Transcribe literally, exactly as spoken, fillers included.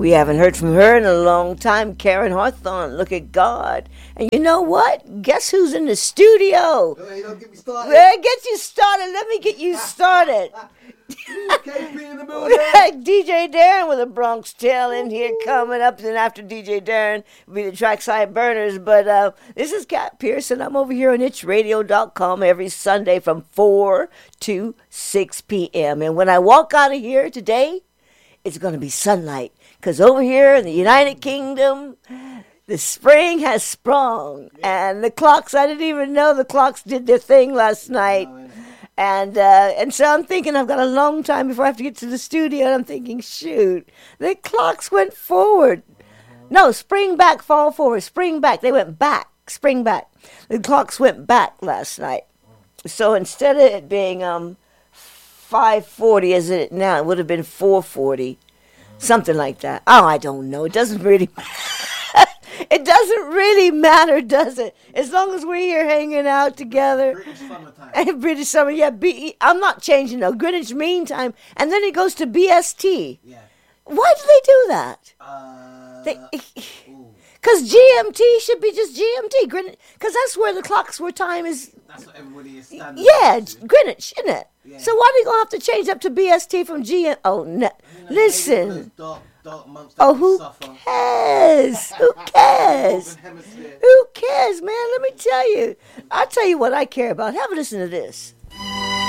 We haven't heard from her in a long time. Karen Hawthorne, look at God. And you know what? Guess who's in the studio? Hey, don't get me started. Well, get you started. Let me get you started. K P in the building. D J Darren with a Bronx Tale in here coming up. Then after D J Darren will be the Trackside Burners. But uh, this is Kat Pearson. I'm over here on itch radio dot com every Sunday from four to six p.m. And when I walk out of here today, it's going to be sunlight. Because over here in the United Kingdom, the spring has sprung. And the clocks, I didn't even know the clocks did their thing last night. And uh, and so I'm thinking I've got a long time before I have to get to the studio. And I'm thinking, shoot, the clocks went forward. No, spring back, fall forward, spring back. They went back, spring back. The clocks went back last night. So instead of it being um five forty as it now, it would have been four forty. Something like that. Oh, I don't know. It doesn't really It doesn't really matter, does it? As long as we're here hanging out together. British summertime. And British summer, yeah. B- I'm not changing, though. Greenwich Mean Time. And then it goes to B S T. Yeah. Why do they do that? Uh, They, ooh, Because G M T should be just G M T. Greenwich, because that's where the clocks where time is. that's what everybody is standing. Yeah, it's Greenwich, isn't it? Yeah. So why are they going to have to change up to B S T from G M T? Oh, no. You know, maybe Listen. those Dark, dark months that Oh, we who suffer. cares? Who cares? Northern Hemisphere. Who cares, man? Let me tell you. I'll tell you what I care about. Have a listen to this.